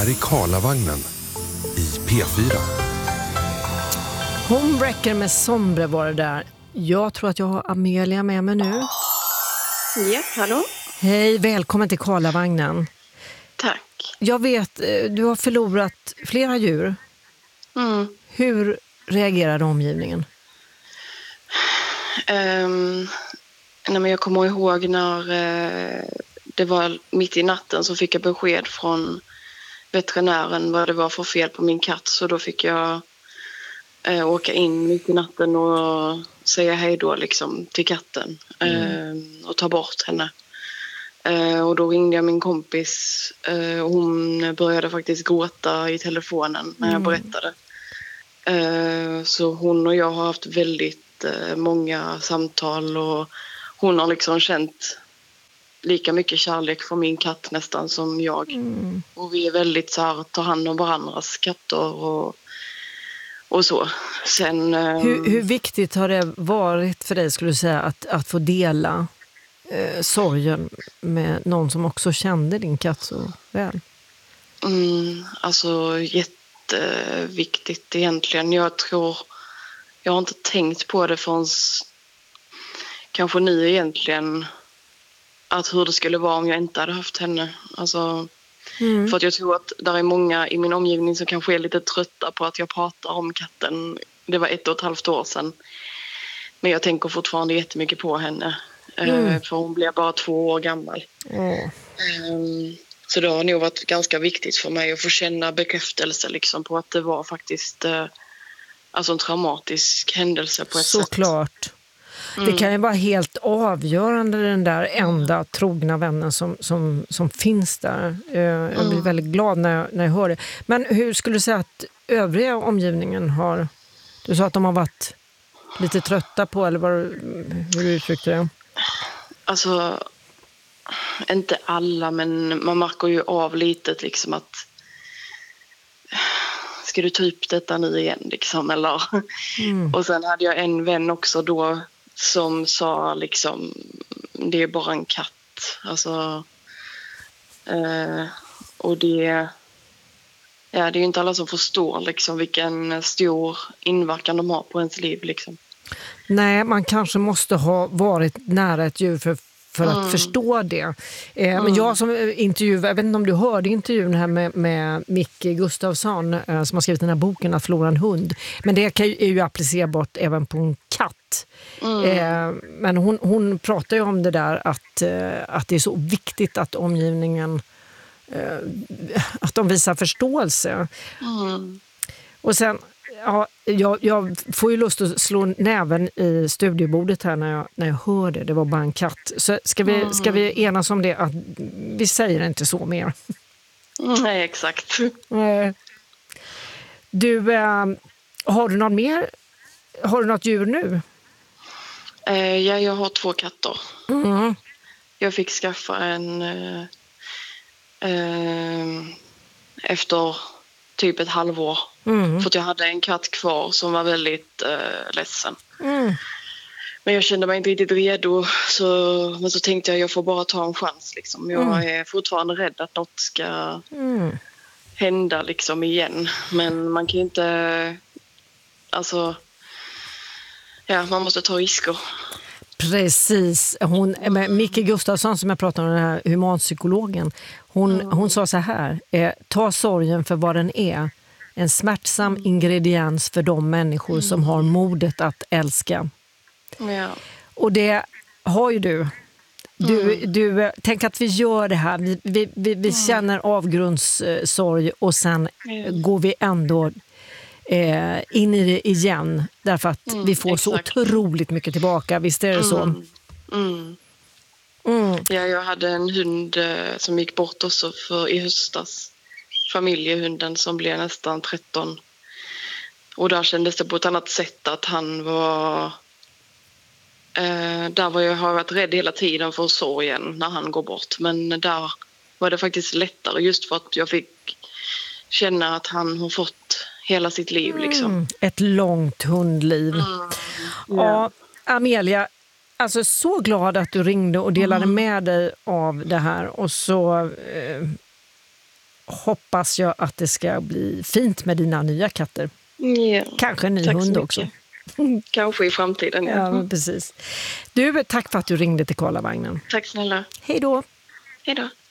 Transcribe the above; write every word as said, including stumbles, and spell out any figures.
här är Karlavagnen i P fyra. Homewrecker med Sombre var det där. Jag tror att jag har Amelia med mig nu. Ja, hallå. Hej, välkommen till Karlavagnen. Tack. Jag vet, du har förlorat flera djur. Mm. Hur reagerade omgivningen? Um, nej, men jag kommer ihåg när uh, det var mitt i natten så fick jag besked från veterinären vad det var för fel på min katt. Så då fick jag uh, åka in mitt i natten och säga hej då liksom, till katten mm. uh, och ta bort henne. Uh, och då ringde jag min kompis uh, och hon började faktiskt gråta i telefonen när jag berättade. Uh, så hon och jag har haft väldigt uh, många samtal och hon har liksom känt lika mycket kärlek för min katt nästan som jag. Mm. Och vi är väldigt så här, tar hand om varandras katter och, och så. Sen, uh, hur, hur viktigt har det varit för dig, skulle du säga, att, att få dela eh, sorgen med någon som också kände din katt så väl? Mm, alltså jätteviktigt egentligen. Jag tror, jag har inte tänkt på det förrän kanske nu egentligen, att hur det skulle vara om jag inte hade haft henne. Alltså, mm. För att jag tror att där är många i min omgivning som kanske är lite trötta på att jag pratar om katten. Det var ett och ett halvt år sedan. Men jag tänker fortfarande jättemycket på henne. Mm. För hon blev bara två år gammal. Mm. Um, så det har nog varit ganska viktigt för mig att få känna bekräftelse liksom, på att det var faktiskt uh, alltså en traumatisk händelse på ett så sätt. Såklart. Mm. Det kan ju vara helt avgörande, den där enda trogna vännen som, som, som finns där. Uh, jag blir mm. väldigt glad när jag, när jag hör det. Men hur skulle du säga att övriga omgivningen har... Du sa att de har varit lite trötta på, eller vad, hur du uttryckte det? Alltså, inte alla, men man märker ju av lite liksom att ska du ta upp detta nu igen liksom, eller mm. Och sen hade jag en vän också då som sa liksom, det är bara en katt, alltså eh, och det ja, det är ju inte alla som förstår liksom vilken stor inverkan de har på ens liv liksom. Nej, man kanske måste ha varit nära ett djur för, för mm. att förstå det. Eh, mm. Men jag som intervjuade, jag vet inte om du hörde intervjun här med, med Micke Gustafsson eh, som har skrivit den här boken Att förlora en hund. Men det kan ju, är ju applicerbart även på en katt. Mm. Eh, men hon, hon pratar ju om det där att, eh, att det är så viktigt att omgivningen eh, att de visar förståelse. Mm. Och sen ja, jag, jag får ju lust att slå näven i studiebordet här när jag, när jag hör det. Det var bara en katt. Så ska vi, mm. ska vi enas om det att vi säger inte så mer? Nej, exakt. Du, äh, har du något mer? Har du något djur nu? Eh, ja, jag har två katter. Mm. Jag fick skaffa en eh, eh, efter typ ett halvår. Mm. För att jag hade en katt kvar som var väldigt eh, ledsen. Mm. Men jag kände mig inte riktigt redo. Så, men så tänkte jag jag får bara ta en chans. Liksom. Jag mm. är fortfarande rädd att något ska mm. hända liksom, igen. Men man kan ju inte... Alltså... Ja, man måste ta risker. Precis. Hon, med Micke Gustafsson som jag pratade om, den här humanpsykologen. Hon, mm. hon sa så här. Eh, ta sorgen för vad den är. En smärtsam ingrediens för de människor mm. som har modet att älska. Ja. Och det har ju du. Du, mm. du tänk att vi gör det här. Vi, vi, vi, vi mm. känner avgrundssorg och sen mm. går vi ändå eh, in i det igen. Därför att mm, vi får exakt. så otroligt mycket tillbaka. Visst är det mm. så? Mm. Mm. Ja, jag hade en hund eh, som gick bort också för i höstas. Familjehunden som blev nästan tretton. Och där kändes det på ett annat sätt att han var... Eh, där var jag, har jag varit rädd hela tiden för sorgen när han går bort. Men där var det faktiskt lättare just för att jag fick känna att han har fått hela sitt liv. Liksom. Mm, ett långt hundliv. Mm, yeah. Ja, Amelia, alltså så glad att du ringde och delade mm. med dig av det här. Och så... Eh, hoppas jag att det ska bli fint med dina nya katter. Ja. Kanske en ny Tack så hund mycket. också. Kanske i framtiden. Ja. Ja, men precis. Du, tack för att du ringde till Karlavagnen. Tack snälla. Hej då! Hej då.